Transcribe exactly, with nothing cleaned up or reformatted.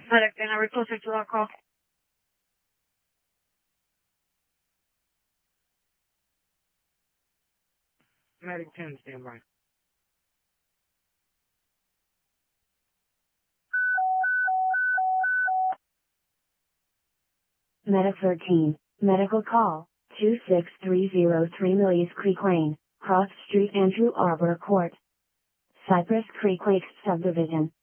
Medic ten, are we closer to that call? Medic ten, stand by. Medic thirteen, medical call, two six three zero three Millies Creek Lane, Cross Street, Andrew Arbor Court, Cypress Creek Lakes Subdivision.